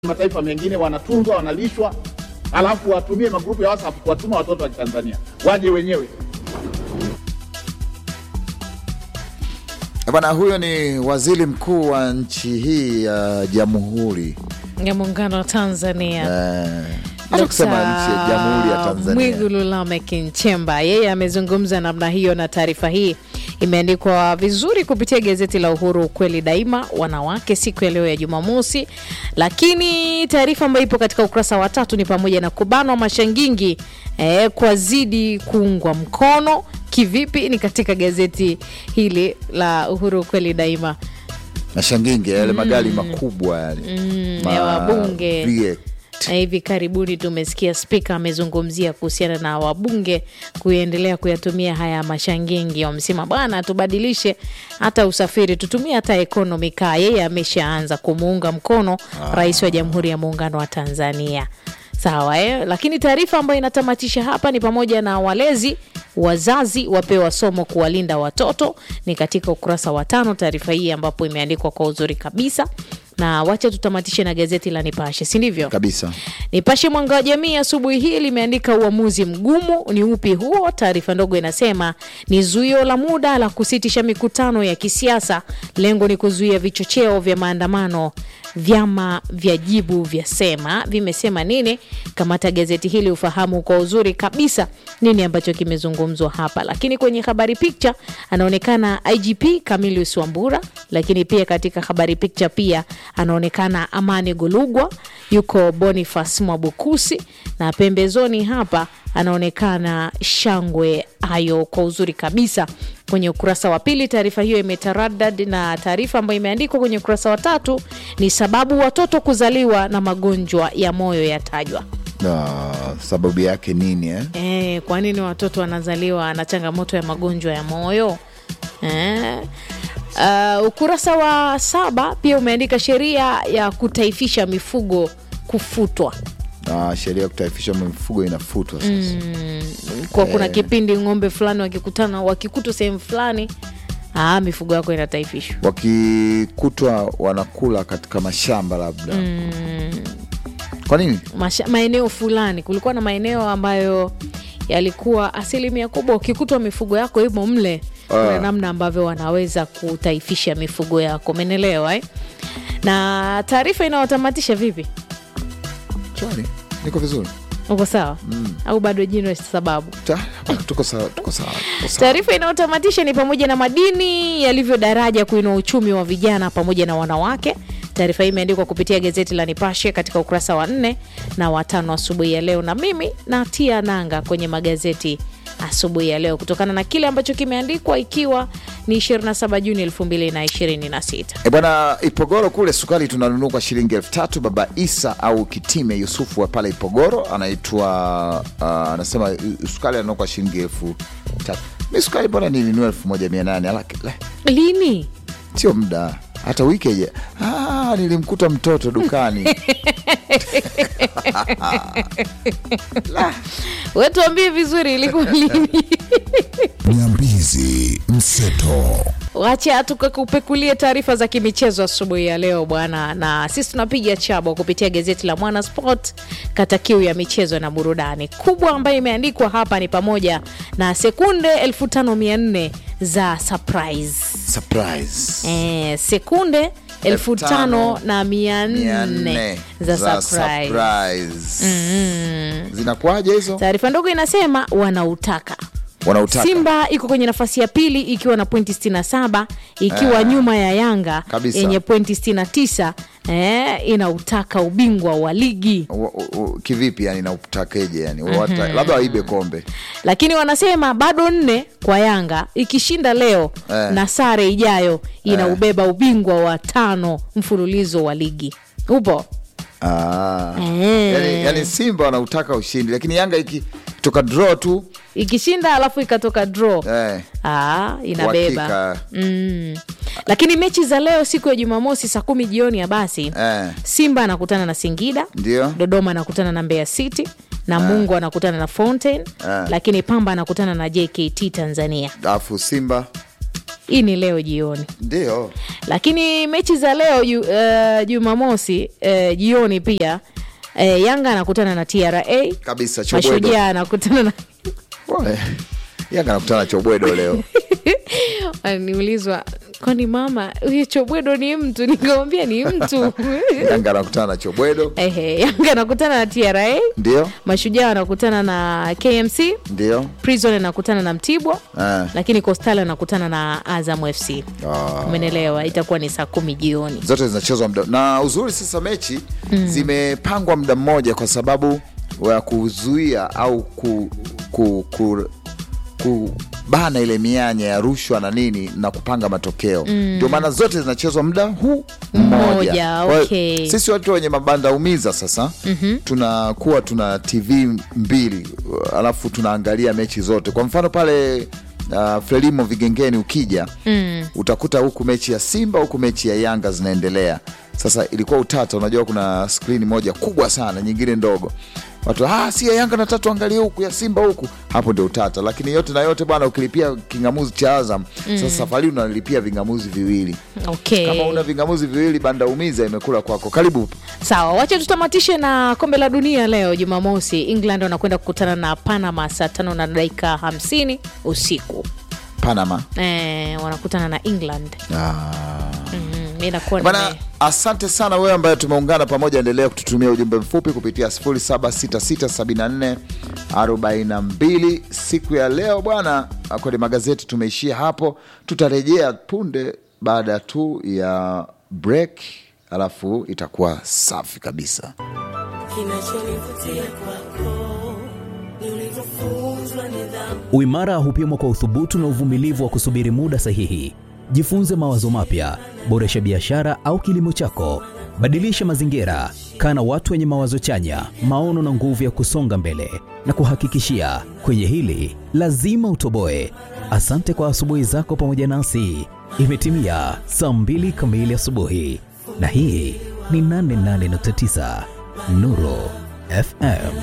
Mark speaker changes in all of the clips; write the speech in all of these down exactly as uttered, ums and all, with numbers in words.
Speaker 1: mataifa mengine wanatunzwa, wanalishwa, alafu watumie magrupu ya WhatsApp kuwatuma watoto wa Tanzania waje wenyewe.
Speaker 2: Bwana, huyo ni waziri mkuu wa nchi hii ya uh, Jamhuri
Speaker 3: ya Muungano wa Tanzania.
Speaker 2: Eh, uh, kusema nchi ya Jamhuri ya Tanzania.
Speaker 3: Mwigulu Lameck Nchemba, yeye amezungumza namna hiyo, na taarifa hii imeandikwa vizuri kupitia gazeti la Uhuru, Ukweli Daima, wanawake, siku ya leo ya Jumamosi. Lakini taarifa ambayo ipo katika ukurasa wa tatu ni pamoja na kubanwa mashangingi eh, kwa zidi kuungwa mkono. Kivipi? Ni katika gazeti hili la Uhuru, Ukweli Daima.
Speaker 2: Mashangingi yale mm. magari makubwa yale
Speaker 3: mm, Ma, ya wabunge. Na hivi karibuni tumesikia spika amezungumzia kuhusiana na wabunge kuendelea kuyatumia haya mashangingi. Wamesema bwana, tubadilishe hata usafiri, tutumie hata economy car. Yeye ameshaanza kumuunga mkono ah. Rais wa Jamhuri ya Muungano wa Tanzania. Sawa eh? Lakini taarifa ambayo inatamatisha hapa ni pamoja na walezi wazazi wapewa somo kuwalinda watoto, ni katika ukurasa wa tano taarifa hii, ambapo imeandikwa kwa uzuri kabisa. Na wacha tutamatishe na gazeti la Nipashe, si ndivyo?
Speaker 2: Kabisa.
Speaker 3: Nipashe Mwanga wa Jamii asubuhi hii limeandika uamuzi mgumu. Ni upi huo? Taarifa ndogo inasema ni zuio la muda la kusitisha mikutano ya kisiasa. Lengo ni kuzuia vichocheo vya maandamano. Vyama vya jibu vyasema. Vimesema nini? Kamata gazeti hili ufahamu kwa uzuri kabisa nini ambacho kimezungumzwa hapa. Lakini kwenye habari picture anaonekana I G P Camillus Wambura, lakini pia katika habari picture pia anaonekana Amani Golugwa, yuko Boniface Mwabukusi, na pembezoni hapa anaonekana Shangwe Hayo kwa uzuri kabisa. Kwenye ukurasa wa pili taarifa hiyo imetaradad, na taarifa ambayo imeandikwa kwenye ukurasa wa tatu ni sababu watoto kuzaliwa na magonjwa ya moyo yatajwa.
Speaker 2: Na sababu yake nini eh?
Speaker 3: Eh, kwa nini watoto wanazaliwa na changamoto ya magonjwa ya moyo? Eh. Uh, ukurasa wa saba pia umeandika sheria ya kutaifisha mifugo kufutwa.
Speaker 2: Ah, sheria ya kutaifisha mifugo inafutwa sasa.
Speaker 3: Mm, kwa kuna eh, kipindi ng'ombe fulani wakikutana wakikutwa sehemu fulani, ah, mifugo yako inataifishwa.
Speaker 2: Wakikutwa wanakula katika mashamba labda. Mm. Kwa nini?
Speaker 3: Masha, maeneo fulani kulikuwa na maeneo ambayo yalikuwa asilimia kubwa ukikutwa mifugo yako ipo mle, kuna namna ambavyo wanaweza kutaifisha mifugo yako. Umeelewa eh? Na taarifa inayotamatisha vipi?
Speaker 2: Sorry, niko vizuri.
Speaker 3: Uko sawa? Mm. Au bado jino sababu?
Speaker 2: Ta, tuko sawa, tuko sawa.
Speaker 3: Taarifa inayotamatisha ni pamoja na madini yalivyo daraja kuinua uchumi wa vijana pamoja na wanawake. Taarifa hii imeandikwa kupitia gazeti la Nipashe katika ukurasa wa nne na wa tano asubuhi ya leo, na mimi natia nanga kwenye magazeti asubuhi ya leo kutokana na kile ambacho kimeandikwa, ikiwa ni ishirini na saba Juni elfu mbili na ishirini na sita.
Speaker 2: E bwana, Ipogoro kule sukari tunanunua kwa shilingi elfu tatu. Baba Isa au Kitime Yusufu wa pale Ipogoro anaitwa uh, anasema sukari ananunua kwa shilingi elfu tatu. Mimi sukari bwana nilinunua elfu moja mia nane. Alaki
Speaker 3: lini?
Speaker 2: Sio muda, hata wiki. Ah, nilimkuta mtoto dukani.
Speaker 3: Wewe tuambie vizuri ilikuwa lini?
Speaker 4: Nyambizi Mseto.
Speaker 3: Wacha tukakupekulie taarifa za kimichezo asubuhi ya leo bwana, na sisi tunapiga chabo kupitia gazeti la Mwana Sport kata kiu ya michezo na burudani. Kubwa ambayo imeandikwa hapa ni pamoja na sekunde elfu tano mia nne za surprise.
Speaker 2: Surprise.
Speaker 3: Eh, sekunde elfu tano na mia nne za, za surprise.
Speaker 2: surprise.
Speaker 3: Mm-hmm.
Speaker 2: Zinakuaje hizo?
Speaker 3: Taarifa ndogo inasema wanautaka.
Speaker 2: Wanautaka.
Speaker 3: Simba iko kwenye nafasi ya pili ikiwa na pointi sitini na saba, ikiwa eh, nyuma ya Yanga yenye pointi sitini na tisa. Eh, inautaka ubingwa wa ligi.
Speaker 2: U, u, kivipi yani inautakeje yani? Mm-hmm. Labda waibe kombe.
Speaker 3: Lakini wanasema bado nne kwa Yanga, ikishinda leo eh, na sare ijayo inaubeba eh, ubingwa wa tano mfululizo wa ligi. Upo?
Speaker 2: Ah. Eh. Yani, yani Simba wanautaka ushindi, lakini Yanga ikitoka draw tu,
Speaker 3: ikishinda alafu ikatoka draw
Speaker 2: eh,
Speaker 3: ah, inabeba. Mm. Lakini mechi za leo siku ya Jumamosi saa kumi jioni ya basi eh, Simba anakutana na Singida.
Speaker 2: Ndio.
Speaker 3: Dodoma anakutana na Mbeya City, na eh, Mungu anakutana na Fountain eh, lakini Pamba anakutana na J K T Tanzania.
Speaker 2: Alafu Simba
Speaker 3: Hii ni leo jioni.
Speaker 2: Ndio.
Speaker 3: Lakini mechi za leo ju, uh, Jumamosi uh, jioni pia uh, Yanga anakutana na T R A.
Speaker 2: Kabisa Chobwedo.
Speaker 3: Mashujaa anakutana na
Speaker 2: Wale. Yanga anakutana na Chobwedo leo.
Speaker 3: Niulizwa, kwani mama huyo Chobwedo ni mtu? Nikamwambia ni mtu.
Speaker 2: Yanga anakutana na Chobwedo.
Speaker 3: Ehe, Yanga anakutana na T R A.
Speaker 2: Ndio.
Speaker 3: Mashujaa anakutana na K M C.
Speaker 2: Ndio.
Speaker 3: Prison anakutana na Mtibwa.
Speaker 2: Ah.
Speaker 3: Lakini Coastal anakutana na Azam F C.
Speaker 2: Ah.
Speaker 3: Umeelewa? Itakuwa ni saa kumi jioni.
Speaker 2: Zote zinachezwa muda. Na uzuri sasa mechi mm. zimepangwa muda mmoja kwa sababu wa kuzuia au ku, ku, ku kubana ile mianya ya rushwa na nini na kupanga matokeo. Ndio mm. maana zote zinachezwa muda huu mmoja.
Speaker 3: Okay.
Speaker 2: Sisi watu wenye mabanda umiza sasa mm-hmm. tunakuwa tuna T V mbili alafu tunaangalia mechi zote. Kwa mfano pale uh, Frelimo Vigengeni ukija mm. utakuta huku mechi ya Simba huku mechi ya Yanga zinaendelea. Sasa ilikuwa utata, unajua kuna screen moja kubwa sana, nyingine ndogo. Watu ah si ya Yanga na tatu angalia huku ya Simba huku. Hapo ndio utata. Lakini yote na yote bwana ukilipia kingamuzi cha Azam, mm. sasa safari unalipia vingamuzi viwili.
Speaker 3: Okay.
Speaker 2: Kama una vingamuzi viwili banda umiza imekula kwako. Karibu.
Speaker 3: Sawa, wacha tutamatishe na kombe la dunia leo Jumamosi. England wanakwenda kukutana na Panama saa tano na dakika hamsini usiku.
Speaker 2: Panama.
Speaker 3: Eh, wanakutana na England.
Speaker 2: Ah.
Speaker 3: Mhm. Inakuwa
Speaker 2: bana, asante sana wewe ambaye tumeungana pamoja. Endelea kututumia ujumbe mfupi kupitia sifuri saba sita sita saba nne arobaini mbili. Siku ya leo bwana, kwenye magazeti tumeishia hapo. Tutarejea punde baada tu ya break, alafu itakuwa safi kabisa.
Speaker 4: Kinachonivutia kwako ni ulivyofunzwa nidhamu.
Speaker 5: Uimara hupimwa kwa uthubutu na uvumilivu wa kusubiri muda sahihi. Jifunze mawazo mapya, boresha biashara au kilimo chako, badilisha mazingira, kana watu wenye mawazo chanya, maono na nguvu ya kusonga mbele. Na kuhakikishia kwenye hili lazima utoboe. Asante kwa asubuhi zako pamoja nasi. Imetimia saa mbili kamili asubuhi, na hii ni nane nane nukta tisa Nuru F M.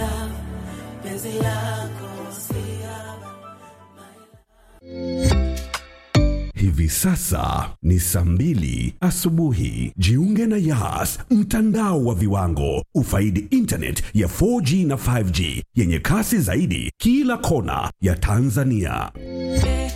Speaker 6: Hivi sasa ni saa mbili asubuhi. Jiunge na Yas, mtandao wa viwango. Ufaidi internet ya four G na five G yenye kasi zaidi kila kona ya Tanzania.